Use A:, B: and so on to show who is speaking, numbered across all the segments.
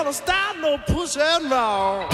A: gonna stop no push and roll.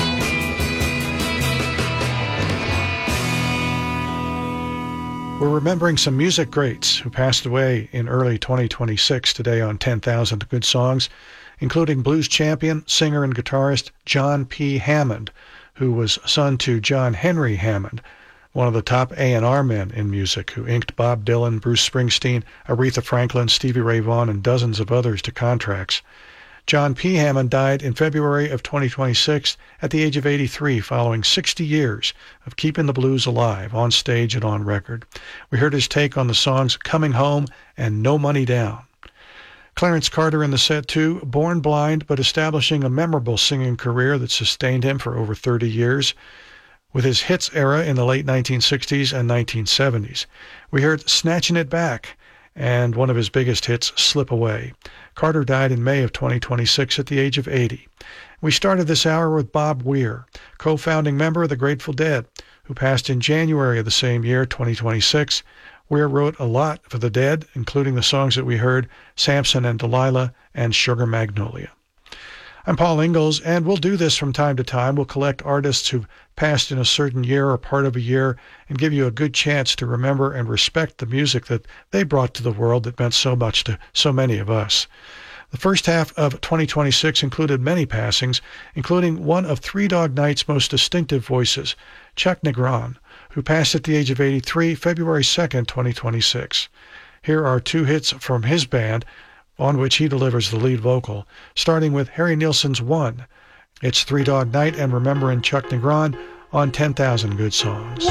B: We're remembering some music greats who passed away in early 2026 today on 10,000 Good Songs, including blues champion, singer, and guitarist John P. Hammond, who was son to John Henry Hammond, one of the top A&R men in music, who inked Bob Dylan, Bruce Springsteen, Aretha Franklin, Stevie Ray Vaughan, and dozens of others to contracts. John P. Hammond died in February of 2026 at the age of 83, following 60 years of keeping the blues alive on stage and on record. We heard his take on the songs Coming Home and No Money Down. Clarence Carter in the set too, born blind but establishing a memorable singing career that sustained him for over 30 years, with his hits era in the late 1960s and 1970s. We heard Snatching It Back and one of his biggest hits, Slip Away. Carter died in May of 2026 at the age of 80. We started this hour with Bob Weir, co-founding member of the Grateful Dead, who passed in January of the same year, 2026. Weir wrote a lot for the Dead, including the songs that we heard, Samson and Delilah and Sugar Magnolia. I'm Paul Ingalls, and we'll do this from time to time. We'll collect artists who've passed in a certain year or part of a year and give you a good chance to remember and respect the music that they brought to the world that meant so much to so many of us. The first half of 2026 included many passings, including one of Three Dog Night's most distinctive voices, Chuck Negron, who passed at the age of 83, February 2nd, 2026. Here are two hits from his band, on which he delivers the lead vocal, starting with Harry Nilsson's One. It's Three Dog Night and remembering Chuck Negron on 10,000 Good Songs.